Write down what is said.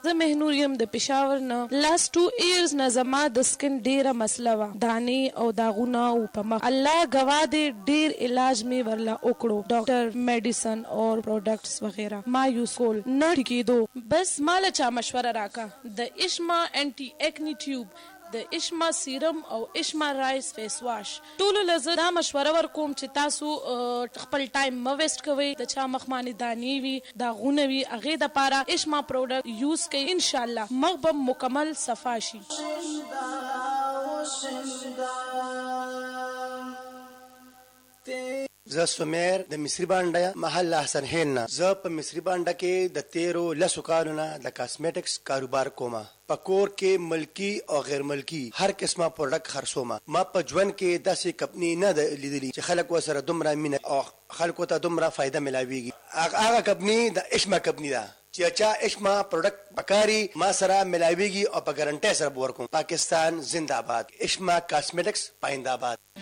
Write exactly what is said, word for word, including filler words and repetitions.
زه مهنور یم د پېښور نه. لاست ټو ایئرز نه زما د سکن ډېره مسله وه، دانې او داغونه او په مخ. الله ګواه دی ډېر علاج مې ورله وکړو، ډاکټر، میډیسن او پروډکټس وغیره ما یوز کول، نه ټیکېدو. بس ما له چا مشوره راکه د اشما انټي ایکنی ټیوب، د اشما سیرم او اشما رایس فیس واش. ټولو له زه دا مشوره ورکوم چې تاسو خپل ټایم مه ویسټ کوئ. د چا مخ باندې دانې وي، داغونه وي، هغې دپاره اشما پروډکټ یوز کوئ، انشاءالله مخ به مکمل صفا شي. زه سمیر د مصری بانډه محل احسن هیل نه. زه په مصری بانډه کې د تیرو لسو کالو نه د کاسمیټکس کاروبار کومه. په کور کې ملکی او غیر ملکی هر قسمه پروډکټ خرڅومه. ما په ژوند کې داسې کمپني نه ده لیدلې چې خلک ورسره دومره مینه او خلکو ته دومره فایده ملاویږي. هغه کمپني د اشما کمپني ده چې چا اشما پروډکټ پکاري ما سره ملاویږي او په ګارنټي سره ورکوم. پاکستان زنده باد. اشما کاسمیټکس پاینده آباد.